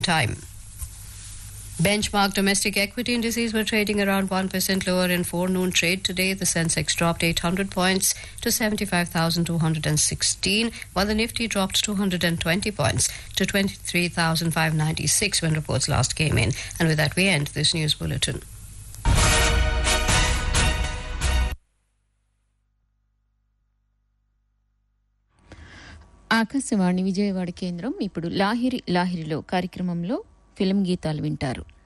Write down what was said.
time. Benchmark domestic equity indices were trading around 1% lower in forenoon trade today. The Sensex dropped 800 points to 75,216, while the Nifty dropped 220 points to 23,596 when reports last came in. And with that, we end this news bulletin. Akashvani Vijayawada కేంద్రం ఇప్పుడు లాహిరిలో కార్యక్రమంలో film గీతాలు వింటారు.